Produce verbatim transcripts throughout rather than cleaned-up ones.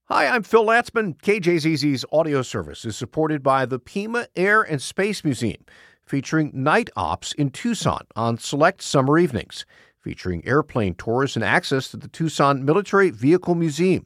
Hi, I'm Phil Latzman. K J Z Z's audio service is supported by the Pima Air and Space Museum, featuring night ops in Tucson on select summer evenings, featuring airplane tours and access to the Tucson Military Vehicle Museum.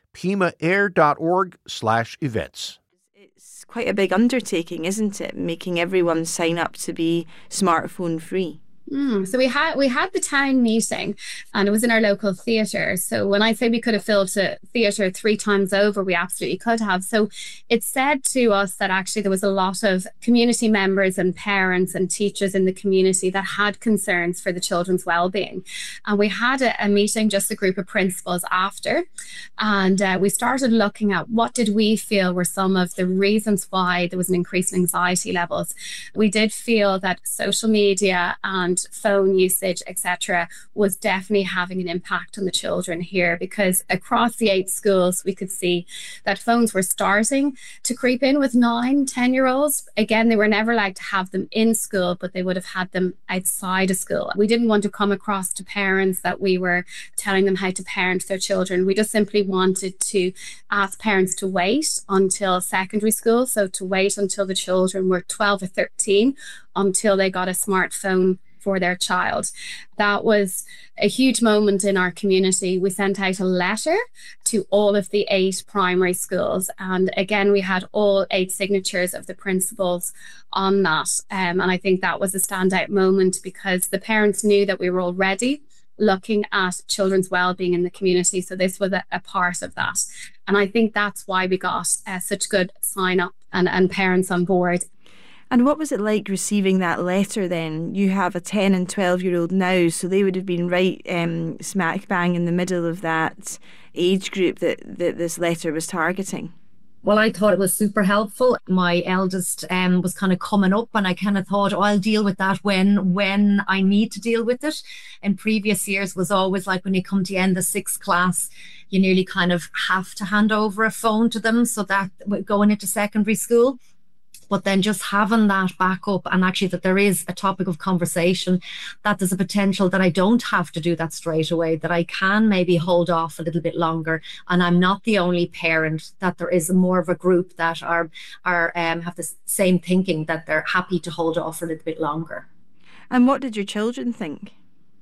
PimaAir.org slash events. It's quite a big undertaking, isn't it? Making everyone sign up to be smartphone free. Mm, so we had we had the town meeting, and it was in our local theatre. So when I say we could have filled a theatre three times over, we absolutely could have. So it said to us that actually there was a lot of community members and parents and teachers in the community that had concerns for the children's well-being. And we had a, a meeting, just a group of principals after, and uh, we started looking at what did we feel were some of the reasons why there was an increase in anxiety levels. We did feel that social media and phone usage, et cetera, was definitely having an impact on the children here, because across the eight schools, we could see that phones were starting to creep in with nine, ten-year-olds. Again, they were never allowed to have them in school, but they would have had them outside of school. We didn't want to come across to parents that we were telling them how to parent their children. We just simply wanted to ask parents to wait until secondary school, so to wait until the children were twelve or thirteen, until they got a smartphone for their child. That was a huge moment in our community. We sent out a letter to all of the eight primary schools. And again, we had all eight signatures of the principals on that. Um, and I think that was a standout moment, because the parents knew that we were already looking at children's well-being in the community. So this was a, a part of that. And I think that's why we got uh, such good sign up and, and parents on board. And what was it like receiving that letter then? You have a ten and twelve year old now, so they would have been right um, smack bang in the middle of that age group that, that this letter was targeting. Well, I thought it was super helpful. My eldest um, was kind of coming up, and I kind of thought, oh, I'll deal with that when when I need to deal with it. In previous years was always like when you come to the end of sixth class, you nearly kind of have to hand over a phone to them, so that going into secondary school. But then just having that backup, and actually that there is a topic of conversation, that there's a potential that I don't have to do that straight away, that I can maybe hold off a little bit longer. And I'm not the only parent, that there is more of a group that are are um, have the same thinking, that they're happy to hold off a little bit longer. And what did your children think?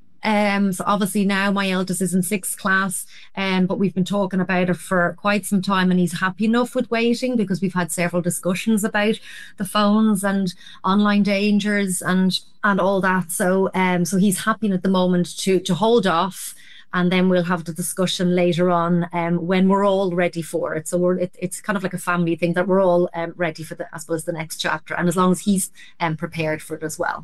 Um, so obviously now my eldest is in sixth class, um, but we've been talking about it for quite some time, and he's happy enough with waiting, because we've had several discussions about the phones and online dangers and and all that. So um, so he's happy at the moment to to hold off, and then we'll have the discussion later on um, when we're all ready for it. So we're it, it's kind of like a family thing, that we're all um, ready for the, I suppose, the next chapter, and as long as he's um, prepared for it as well.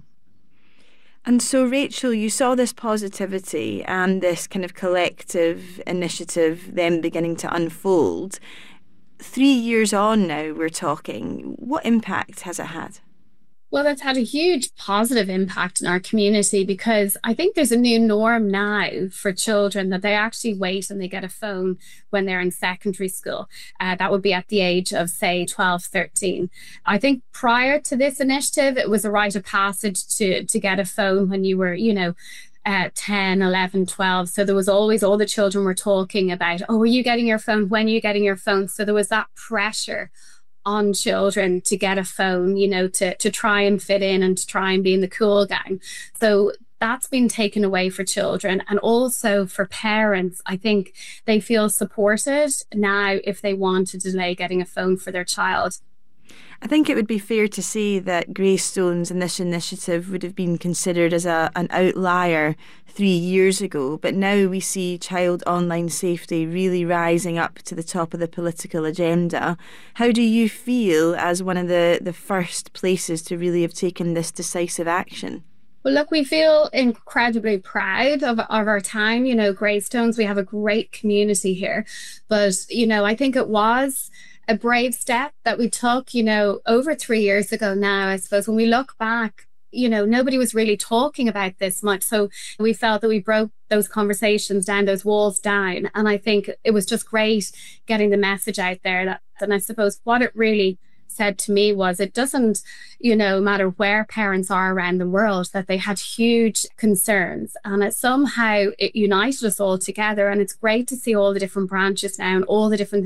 And so, Rachel, you saw this positivity and this kind of collective initiative then beginning to unfold. Three years on now, we're talking. What impact has it had? Well, that's had a huge positive impact in our community, because I think there's a new norm now for children that they actually wait and they get a phone when they're in secondary school. Uh, that would be at the age of, say, twelve, thirteen. I think prior to this initiative, it was a rite of passage to, to get a phone when you were, you know, Uh, ten, eleven, twelve. So there was always, all the children were talking about, oh, are you getting your phone? When are you getting your phone? So there was that pressure on children to get a phone, you know, to, to try and fit in and to try and be in the cool gang. So that's been taken away for children. And also for parents, I think they feel supported now if they want to delay getting a phone for their child. I think it would be fair to say that Greystones and this initiative would have been considered as a, an outlier three years ago, but now we see child online safety really rising up to the top of the political agenda. How do you feel as one of the, the first places to really have taken this decisive action? Well, look, we feel incredibly proud of, of our time. You know, Greystones, we have a great community here. But, you know, I think it was a brave step that we took, you know, over three years ago now. I suppose when we look back, you know, nobody was really talking about this much. So we felt that we broke those conversations down, those walls down. And I think it was just great getting the message out there. That, and I suppose what it really said to me was, it doesn't, you know, matter where parents are around the world, that they had huge concerns, and it somehow it united us all together. And it's great to see all the different branches now and all the different